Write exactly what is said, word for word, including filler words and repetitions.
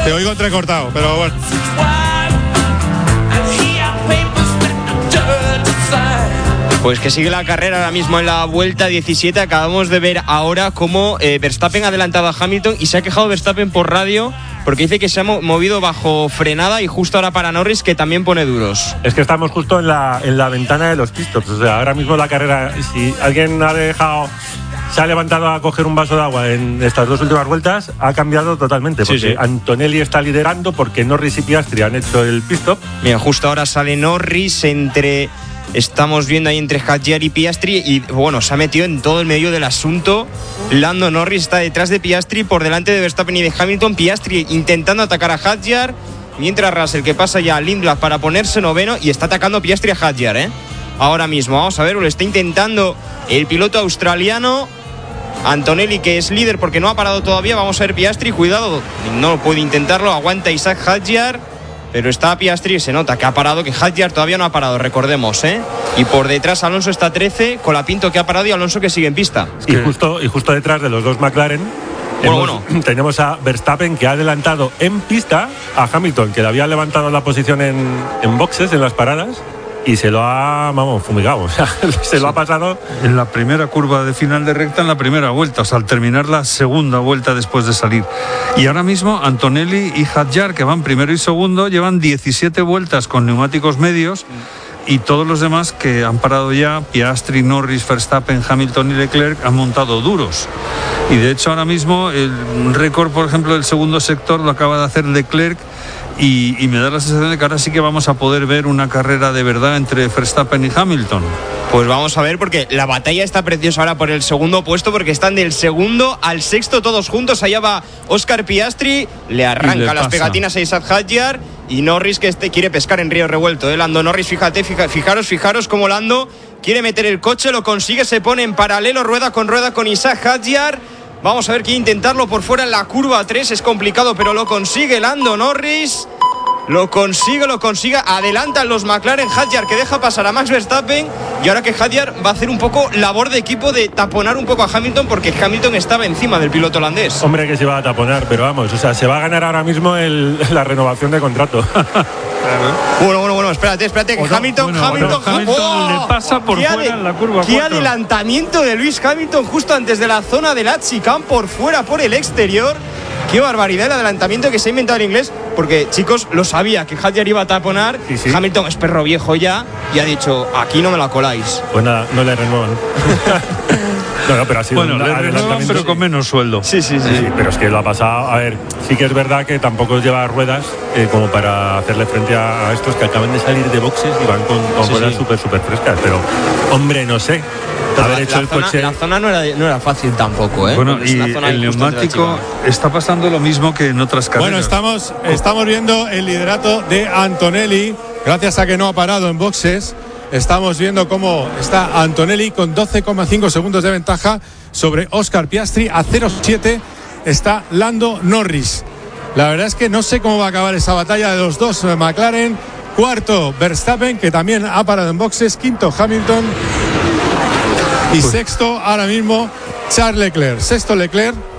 Te oigo entrecortado, pero bueno. Pues que sigue la carrera ahora mismo en la vuelta diecisiete. Acabamos de ver ahora cómo eh, Verstappen ha adelantado a Hamilton y se ha quejado Verstappen por radio porque dice que se ha movido bajo frenada y justo ahora para Norris, que también pone duros. Es que estamos justo en la, en la ventana de los pit stops. O sea, ahora mismo la carrera, si alguien ha dejado, se ha levantado a coger un vaso de agua en estas dos últimas vueltas, ha cambiado totalmente. Porque sí, sí. Antonelli está liderando porque Norris y Piastri han hecho el pit stop. Mira, justo ahora sale Norris entre... Estamos viendo ahí entre Hadjar y Piastri y bueno, se ha metido en todo el medio del asunto. Lando Norris está detrás de Piastri, por delante de Verstappen y de Hamilton. Piastri intentando atacar a Hadjar, mientras Russell, que pasa ya a Lindblad para ponerse noveno, y está atacando Piastri a Hadjar, ¿eh? Ahora mismo, vamos a ver, lo está intentando el piloto australiano. Antonelli, que es líder porque no ha parado todavía. Vamos a ver Piastri, cuidado, no puede intentarlo, aguanta Isaac Hadjar. Pero está Piastri y se nota que ha parado, que Hadjar todavía no ha parado, recordemos, ¿eh? Y por detrás Alonso está trece, Colapinto que ha parado y Alonso que sigue en pista. Y justo, y justo detrás de los dos McLaren bueno, hemos, bueno. tenemos a Verstappen, que ha adelantado en pista a Hamilton, que le había levantado la posición en, en boxes, en las paradas, y se lo ha, vamos, fumigado. O sea, se lo ha pasado en la primera curva de final de recta, en la primera vuelta, o sea, al terminar la segunda vuelta después de salir. Y ahora mismo Antonelli y Hadjar, que van primero y segundo, llevan diecisiete vueltas con neumáticos medios, y todos los demás que han parado ya, Piastri, Norris, Verstappen, Hamilton y Leclerc, han montado duros. Y de hecho ahora mismo el récord, por ejemplo, del segundo sector lo acaba de hacer Leclerc. Y, y me da la sensación de que ahora sí que vamos a poder ver una carrera de verdad entre Verstappen y Hamilton. Pues vamos a ver, porque la batalla está preciosa ahora por el segundo puesto, porque están del segundo al sexto todos juntos. Allá va Oscar Piastri, le arranca le las pegatinas a Isaac Hadjar, y Norris, que este quiere pescar en río revuelto, ¿eh? Lando Norris, fíjate, fija, fijaros, fijaros cómo Lando quiere meter el coche, lo consigue, se pone en paralelo, rueda con rueda con Isaac Hadjar. Vamos a ver, quiere intentarlo por fuera en la curva tres, es complicado, pero lo consigue Lando Norris. Lo consigue, lo consigue. Adelantan los McLaren. Hadjar, que deja pasar a Max Verstappen. Y ahora que Hadjar va a hacer un poco labor de equipo de taponar un poco a Hamilton, porque Hamilton estaba encima del piloto holandés. Hombre, que se va a taponar, pero vamos, o sea, se va a ganar ahora mismo el, la renovación de contrato. Bueno, bueno, bueno, espérate, espérate, que o no, Hamilton, bueno, Hamilton, no, Hamilton oh, le pasa por fuera ade- en la curva qué cuatro. Adelantamiento de Lewis Hamilton justo antes de la zona de la chicane, por fuera, por el exterior. Qué barbaridad el adelantamiento que se ha inventado en inglés, porque chicos, lo sabía que Hadjar iba a taponar. Sí, sí. Hamilton es perro viejo ya y ha dicho, aquí no me la coláis. Pues nada, no le renuevan. No, no, pero ha sido bueno, un le renuevan, pero con menos sueldo. Sí, sí, sí, sí, sí. Pero es que lo ha pasado. A ver, sí que es verdad que tampoco lleva ruedas eh, como para hacerle frente a, a estos que acaban de salir de boxes y van con, con sí, ruedas súper, sí. súper frescas. Pero, hombre, no sé. Haber hecho la, el zona, coche... la zona no era, no era fácil tampoco, ¿eh? Bueno, y el neumático está pasando lo mismo que en otras carreras. Bueno, estamos, estamos viendo el liderato de Antonelli, gracias a que no ha parado en boxes. Estamos viendo cómo está Antonelli con doce coma cinco segundos de ventaja sobre Oscar Piastri. A cero coma siete está Lando Norris. La verdad es que no sé cómo va a acabar esa batalla de los dos McLaren. Cuarto, Verstappen, que también ha parado en boxes. Quinto, Hamilton. Y sexto, ahora mismo, Charles Leclerc. Sexto, Leclerc.